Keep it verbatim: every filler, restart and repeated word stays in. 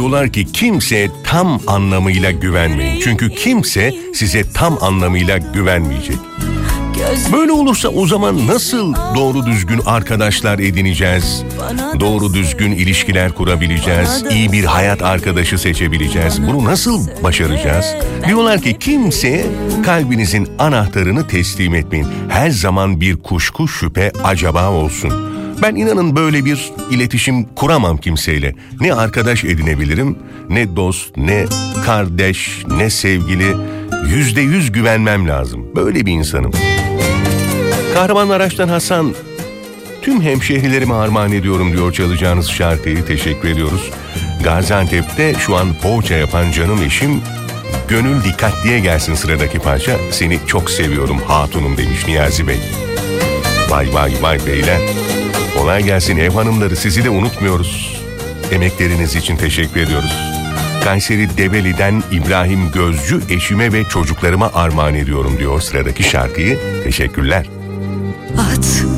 Diyorlar ki kimseye tam anlamıyla güvenmeyin. Çünkü kimse size tam anlamıyla güvenmeyecek. Böyle olursa o zaman nasıl doğru düzgün arkadaşlar edineceğiz? Doğru düzgün ilişkiler kurabileceğiz? İyi bir hayat arkadaşı seçebileceğiz? Bunu nasıl başaracağız? Diyorlar ki kimseye kalbinizin anahtarını teslim etmeyin. Her zaman bir kuşku, şüphe, acaba olsun. Ben inanın böyle bir iletişim kuramam kimseyle. Ne arkadaş edinebilirim, ne dost, ne kardeş, ne sevgili. Yüzde yüz güvenmem lazım. Böyle bir insanım. Kahramanmaraş'tan Hasan, tüm hemşehrilerime armağan ediyorum diyor çalacağınız şarkıyı. Teşekkür ediyoruz. Gaziantep'te şu an poğaça yapan canım eşim, gönül dikkatliye gelsin sıradaki parça. Seni çok seviyorum hatunum demiş Niyazi Bey. Vay vay vay beyler. Kolay gelsin ev hanımları, sizi de unutmuyoruz. Emekleriniz için teşekkür ediyoruz. Kayseri Develi'den İbrahim Gözcü, eşime ve çocuklarıma armağan ediyorum diyor sıradaki şarkıyı. Teşekkürler. At